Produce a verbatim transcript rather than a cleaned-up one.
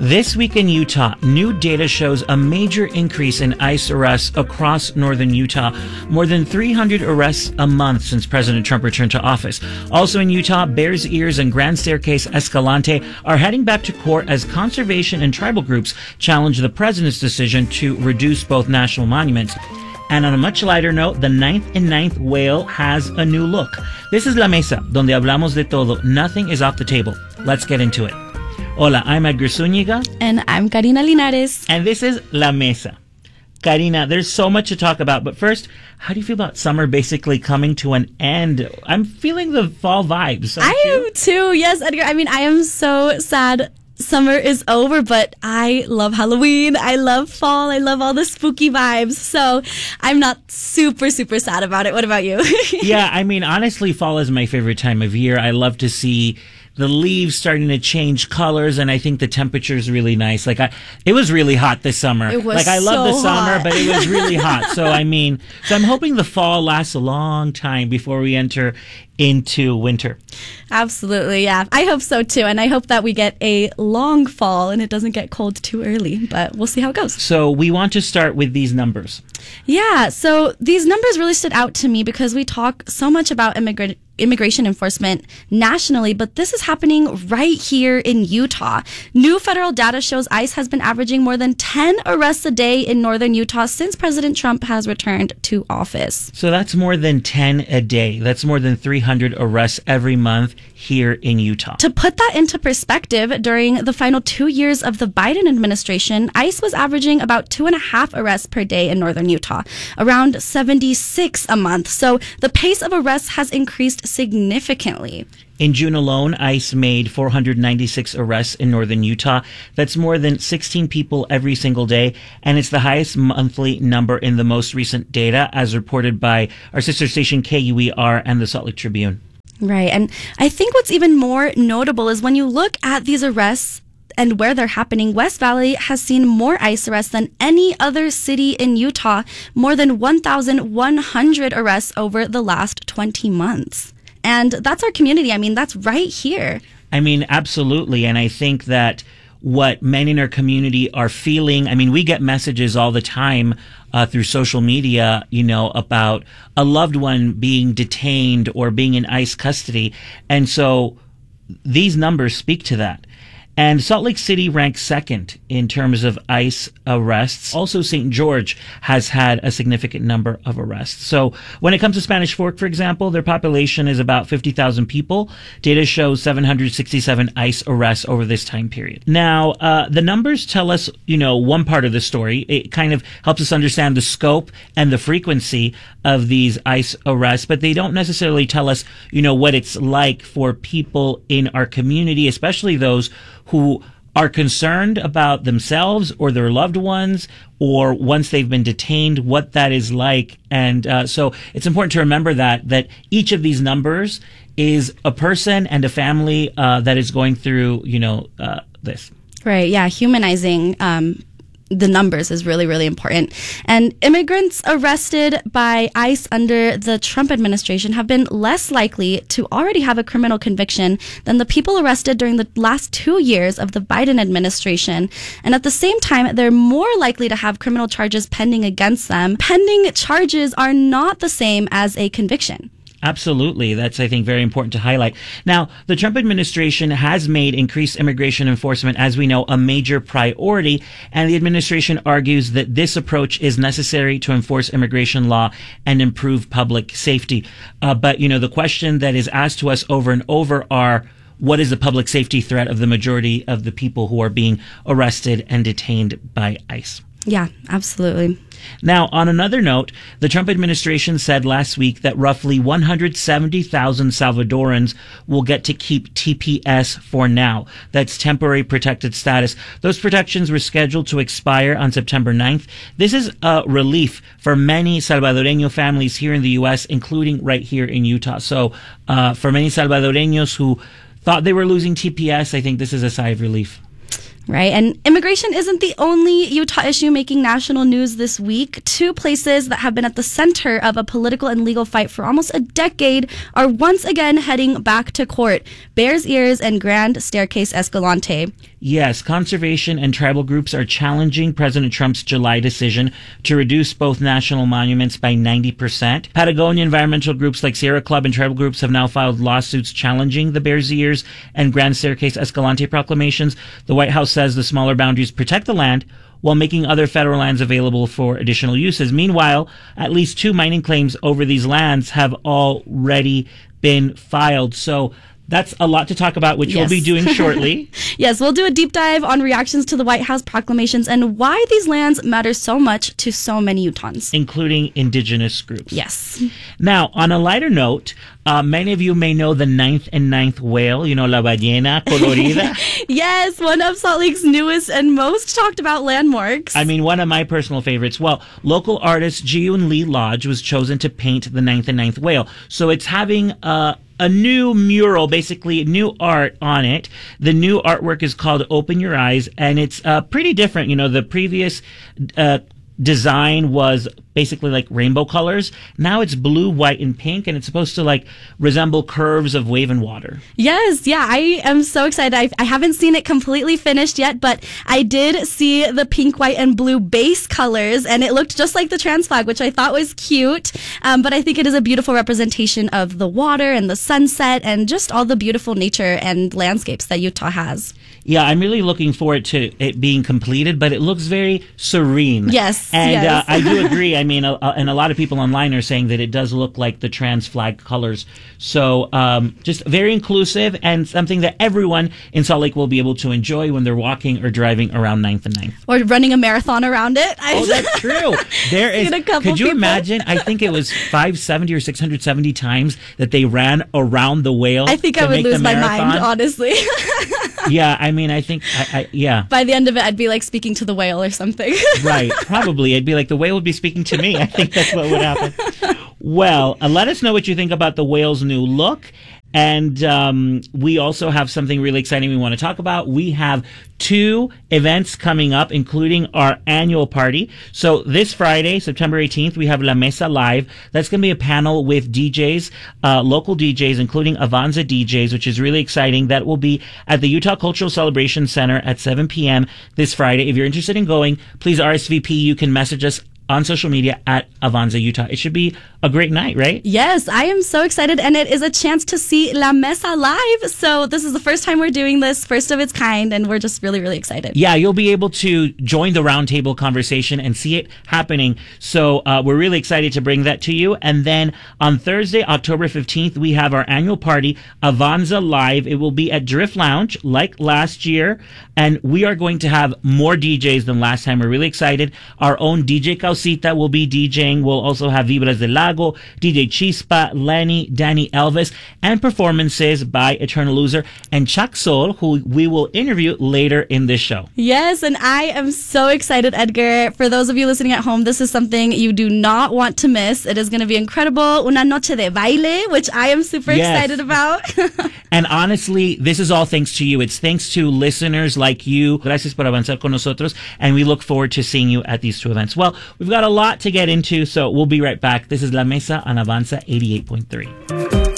This week in Utah, new data shows a major increase in ICE arrests across northern Utah. More than three hundred arrests a month since President Trump returned to office. Also in Utah, Bears Ears and Grand Staircase Escalante are heading back to court as conservation and tribal groups challenge the president's decision to reduce both national monuments. And on a much lighter note, the ninth and ninth whale has a new look. This is La Mesa, donde hablamos de todo. Nothing is off the table. Let's get into it. Hola, I'm Edgar Zúñiga. And I'm Karina Linares. And this is La Mesa. Karina, there's so much to talk about, but first, how do you feel about summer basically coming to an end? I'm feeling the fall vibes. I you? am too. Yes, Edgar. I mean, I am so sad summer is over, but I love Halloween. I love fall. I love all the spooky vibes. So I'm not super, super sad about it. What about you? Yeah, I mean, honestly, fall is my favorite time of year. I love to see the leaves starting to change colors, and I think the temperature is really nice. Like, I, it was really hot this summer. It was like I so love the summer, hot. but it was really hot. So I mean, so I'm hoping the fall lasts a long time before we enter into winter. Absolutely, yeah. I hope so too, and I hope that we get a long fall and it doesn't get cold too early, but we'll see how it goes. So we want to start with these numbers. Yeah, so these numbers really stood out to me because we talk so much about immigrant immigration enforcement nationally, but this is happening right here in Utah. New federal data shows ICE has been averaging more than ten arrests a day in northern Utah since President Trump has returned to office. So that's more than ten a day. That's more than three hundred arrests every month here in Utah. To put that into perspective, during the final two years of the Biden administration, ICE was averaging about two and a half arrests per day in northern Utah, around seventy-six a month. So the pace of arrests has increased significantly. In June alone, ICE made four hundred ninety-six arrests in northern Utah. That's more than sixteen people every single day, and it's the highest monthly number in the most recent data, as reported by our sister station K U E R and the Salt Lake Tribune. Right, and I think what's even more notable is when you look at these arrests and where they're happening, West Valley has seen more ICE arrests than any other city in Utah, more than one thousand one hundred arrests over the last twenty months. And that's our community. I mean, that's right here. I mean, absolutely. And I think that what many in our community are feeling, I mean, we get messages all the time uh, through social media, you know, about a loved one being detained or being in ICE custody. And so these numbers speak to that. And Salt Lake City ranks second in terms of ICE arrests. Also, Saint George has had a significant number of arrests. So when it comes to Spanish Fork, for example, their population is about fifty thousand people. Data shows seven hundred sixty-seven ICE arrests over this time period. Now, uh, the numbers tell us, you know, one part of the story. It kind of helps us understand the scope and the frequency of these ICE arrests, but they don't necessarily tell us, you know, what it's like for people in our community, especially those who are concerned about themselves or their loved ones, or once they've been detained, what that is like. And uh, so it's important to remember that that each of these numbers is a person and a family uh, that is going through, you know, uh, this. Right. Yeah. Humanizing um the numbers is really, really important. And immigrants arrested by ICE under the Trump administration have been less likely to already have a criminal conviction than the people arrested during the last two years of the Biden administration. And at the same time, they're more likely to have criminal charges pending against them. Pending charges are not the same as a conviction. Absolutely. That's, I think, very important to highlight. Now, the Trump administration has made increased immigration enforcement, as we know, a major priority, and the administration argues that this approach is necessary to enforce immigration law and improve public safety. Uh, but, you know, the question that is asked to us over and over are, what is the public safety threat of the majority of the people who are being arrested and detained by ICE? Yeah, absolutely. Now, on another note, the Trump administration said last week that roughly one hundred seventy thousand Salvadorans will get to keep T P S for now. That's temporary protected status. Those protections were scheduled to expire on September ninth. This is a relief for many Salvadoreño families here in the U S, including right here in Utah. So uh, for many Salvadoreños who thought they were losing T P S, I think this is a sigh of relief. Right. And immigration isn't the only Utah issue making national news this week. Two places that have been at the center of a political and legal fight for almost a decade are once again heading back to court. Bears Ears and Grand Staircase Escalante. Yes, conservation and tribal groups are challenging President Trump's July decision to reduce both national monuments by ninety percent. Patagonia environmental groups like Sierra Club and tribal groups have now filed lawsuits challenging the Bears Ears and Grand Staircase Escalante proclamations. The White House says the smaller boundaries protect the land while making other federal lands available for additional uses. Meanwhile, at least two mining claims over these lands have already been filed. So that's a lot to talk about, which yes. we'll be doing shortly. Yes, we'll do a deep dive on reactions to the White House proclamations and why these lands matter so much to so many Utahns, including indigenous groups. Yes. Now, on a lighter note, uh, many of you may know the ninth and ninth whale, you know, La Ballena Colorida. Yes, one of Salt Lake's newest and most talked about landmarks. I mean, one of my personal favorites. Well, local artist Jiyun Lee Lodge was chosen to paint the ninth and ninth whale. So it's having a a new mural, basically new art on it. The new artwork is called Open Your Eyes, and it's uh, pretty different. You know, the previous uh, design was basically like rainbow colors. Now it's blue, white, and pink, and it's supposed to like resemble curves of wave and water. Yes, yeah, I am so excited. I, I haven't seen it completely finished yet, but I did see the pink, white, and blue base colors, and it looked just like the trans flag, which I thought was cute. Um, but I think it is a beautiful representation of the water and the sunset and just all the beautiful nature and landscapes that Utah has. Yeah, I'm really looking forward to it being completed, but it looks very serene. Yes, and yes. Uh, I do agree. I mean, uh, and a lot of people online are saying that it does look like the trans flag colors. So um, just very inclusive and something that everyone in Salt Lake will be able to enjoy when they're walking or driving around ninth and ninth. Or running a marathon around it. Oh, that's true. There is. Could you people. imagine? I think it was five seventy or six hundred seventy times that they ran around the whale. I think to I would make lose the my marathon. mind, honestly. Yeah, I mean, I think, I, I, yeah. By the end of it, I'd be like speaking to the whale or something. Right, probably. It'd be like the whale would be speaking to me. I think that's what would happen. Well, uh, let us know what you think about the whale's new look. And um, we also have something really exciting we want to talk about. We have two events coming up, including our annual party. So this Friday, September eighteenth, we have La Mesa Live. That's going to be a panel with D Js, uh, local D Js, including Avanza D Js, which is really exciting. That will be at the Utah Cultural Celebration Center at seven p.m. this Friday. If you're interested in going, please R S V P. You can message us on social media at Avanza Utah. It should be a great night, right? Yes, I am so excited, and it is a chance to see La Mesa live. So this is the first time we're doing this, first of its kind, and we're just really, really excited. Yeah, you'll be able to join the roundtable conversation and see it happening. So uh, we're really excited to bring that to you. And then on Thursday, October fifteenth, we have our annual party, Avanza Live. It will be at Drift Lounge, like last year, and we are going to have more D Js than last time. We're really excited. Our own D J Causita will be DJing. We'll also have Vibras del Lago, D J Chispa, Lenny, Danny Elvis, and performances by Eternal Loser and Chuck Soul, who we will interview later in this show. Yes, and I am so excited, Edgar. For those of you listening at home, this is something you do not want to miss. It is going to be incredible. Una noche de baile, which I am super yes. excited about. And honestly, this is all thanks to you. It's thanks to listeners like you. Gracias por avanzar con nosotros. And we look forward to seeing you at these two events. Well, we've got a lot to get into, so we'll be right back. This is La Mesa on Avanza eighty-eight point three.